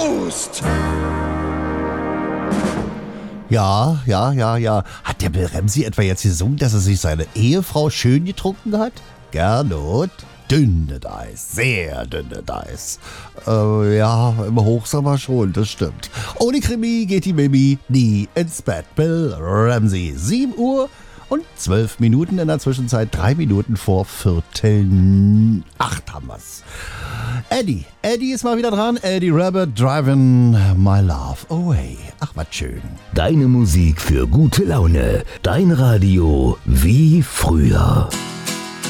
Prost! Ja. Hat der Bill Ramsey etwa jetzt gesungen, dass er sich seine Ehefrau schön getrunken hat? Gernot? Dünnes Eis, sehr dünnes Eis. Ja, im Hochsommer schon, das stimmt. Ohne Krimi geht die Mimi nie ins Bett. Bill Ramsey, 7 Uhr und 12 Minuten, in der Zwischenzeit 3 Minuten vor 7:45 haben wir's. Eddie ist mal wieder dran. Eddie Rabbit, Driving My Love Away. Ach, was schön. Deine Musik für gute Laune. Dein Radio wie früher.